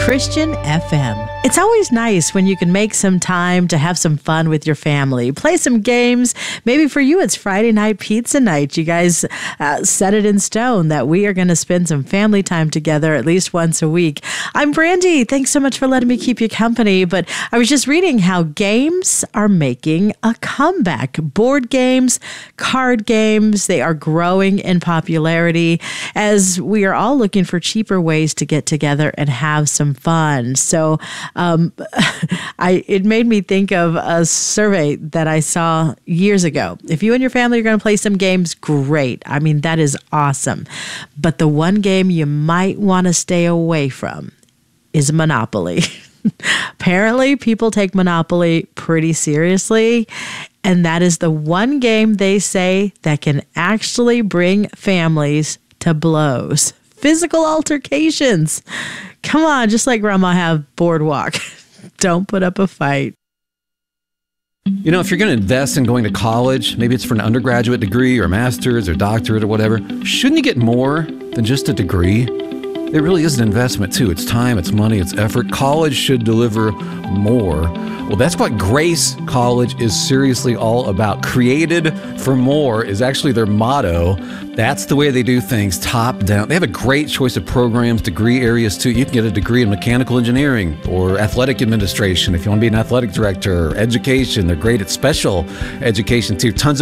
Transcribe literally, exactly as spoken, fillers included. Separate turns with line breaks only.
Christian F M. It's always nice when you can make some time to have some fun with your family, play some games. Maybe for you, it's Friday night pizza night. You guys uh, set it in stone that we are going to spend some family time together at least once a week. I'm Brandy. Thanks so much for letting me keep you company. But I was just reading how games are making a comeback. Board games, card games, they are growing in popularity as we are all looking for cheaper ways to get together and have some fun. So um, I it made me think of a survey that I saw years ago. If you and your family are going to play some games, great. I mean, that is awesome. But the one game you might want to stay away from is Monopoly. Apparently, people take Monopoly pretty seriously, and that is the one game they say that can actually bring families to blows. Physical altercations. Come on, just like Grandma have Boardwalk. Don't put up a fight.
You know, if you're going to invest in going to college, maybe it's for an undergraduate degree or master's or doctorate or whatever, shouldn't you get more than just a degree? It really is an investment, too. It's time, it's money, it's effort. College should deliver more. Well, that's what Grace College is seriously all about. Created for more is actually their motto. That's the way they do things, top down. They have a great choice of programs, degree areas, too. You can get a degree in mechanical engineering or athletic administration if you want to be an athletic director, or education. They're great at special education, too. Tons of